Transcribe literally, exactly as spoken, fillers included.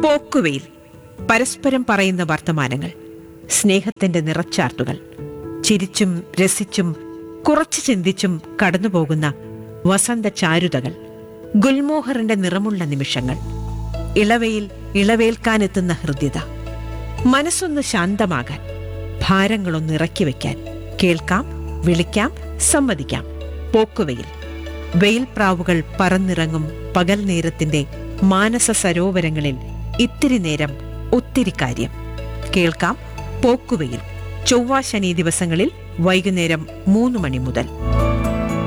പോക്കുവെയിൽ, പരസ്പരം പറയുന്ന വർത്തമാനങ്ങൾ, സ്നേഹത്തിന്റെ നിറച്ചാർത്തുകൾ, ചിരിച്ചും രസിച്ചും കുറച്ചു ചിന്തിച്ചും കടന്നുപോകുന്ന വസന്ത ചാരുതകൾ, ഗുൽമോഹറിന്റെ നിറമുള്ള നിമിഷങ്ങൾ, ഇളവയിൽ ഇളവേൽക്കാനെത്തുന്ന ഹൃദ്യത, മനസ്സൊന്ന് ശാന്തമാകാൻ, ഭാരങ്ങളൊന്ന് ഇറക്കി വയ്ക്കാൻ, കേൾക്കാം, വിളിക്കാം, സമ്മതിക്കാം. പോക്കുവെയിൽ. വെയിൽപ്രാവുകൾ പറന്നിറങ്ങും പകൽ നേരത്തിന്റെ മാനസ സരോവരങ്ങളിൽ ഇത്തിരി നേരം ഒത്തിരി കാര്യം. കേൾക്കാം പോക്കുവെയിൽ. ചൊവ്വ ശനി ദിവസങ്ങളിൽ വൈകുന്നേരം മൂന്ന് മണി മുതൽ.